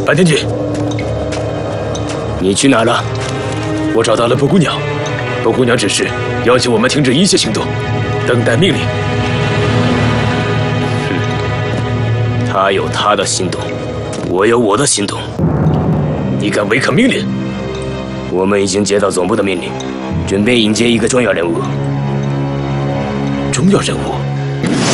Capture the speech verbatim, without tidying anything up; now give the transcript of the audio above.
白天君，你去哪了？我找到了布姑娘，布姑娘指示要求我们停止一切行动，等待命令。哼，她有她的行动，我有我的行动。你敢违抗命令？我们已经接到总部的命令，准备迎接一个重要人物。重要人物？